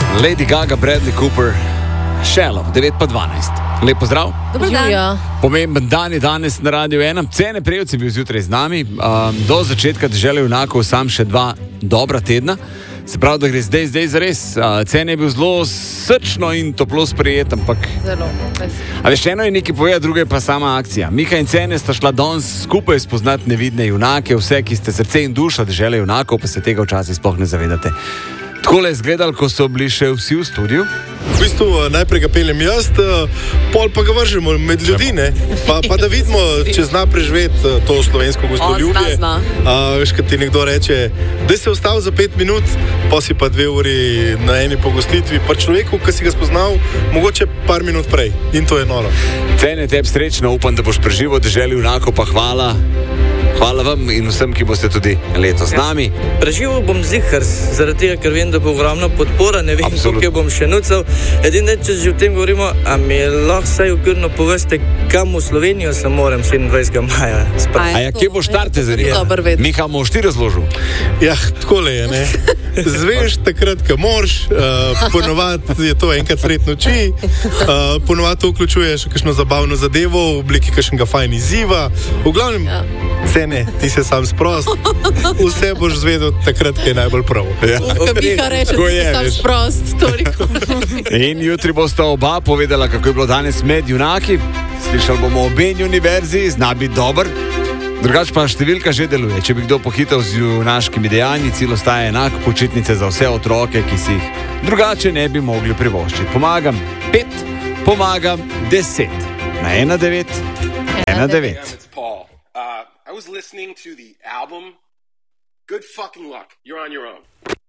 Lady Gaga, Bradley Cooper, Shallow, 9:12. Lep pozdrav. Dobar dan. Pomemben dan je danes na Radiu 1. Cene Prejevci je bil zjutraj z nami. Do začetka Dežele junakov sam še 2 dobra tedna. Se pravi, da gre zdaj zares. Cene je bil zelo srčno in toplo sprejet, ampak... Zelo. A veš, eno je nekaj povedati, druga je pa sama akcija. Miha in Cene sta šla danes skupaj spoznati nevidne junake, vse, ki ste srce in duša Dežele junakov, pa se tega včasih sploh ne zavedate. Tako je izgledalo, ko so bili še vsi v studiu. V bistvu najprej ga peljem jaz, pol pa ga vržemo med ljudi, ne? Pa da vidimo, če zna preživeti to slovensko gostoljubje. Veš, kad ti nekdo reče, da se ostal za 5 minut, pa si pa 2 uri na eni pogostitvi, pa človeku, ki si ga spoznal, mogoče par minut prej. In to je noro. Cene, tebi srečno, upam, da boš preživel Deželi junakov, pa hvala. Hvala vam in vsem, ki boste tudi letos z nami. Preživel bom zihar, zaradi tega, ker vem, da bo ogromna podpora, ne vem, koliko bom še nucal. Edino, če že o tem govorimo, a mi lahko vsaj okvirno poveste, kam v Slovenijo se moram 27. maja sprati. A ja, kje boš štarte zanima? Miha, boš ti razložil? Ja, takole je, ne? Zveš takrat, ko moraš, ponovadi je to enkrat sred noči, ponovadi to vključuje še kakšno zabavno zadevo v obliki kakšnega fajn izziva. V glavnem, Cene, ti se sam sprost, vse boš zvedel takrat, kaj je najbolj prav. Ja. Miha reče, da si sam sprost, toliko. In jutri bosta oba povedala, kako je bilo danes med junaki. Slišali bomo obe univerzi, zna biti dober. Drugač pa številka že deluje. Če bi kdo pohital z junaškimi dejanji, cilj ostaja enak, počitnice za vse otroke, ki si jih drugače ne bi mogli privoščiti. Pomagam 5, pomagam 10. Na 1919. I was listening to the album. Good fucking luck. You're on your own.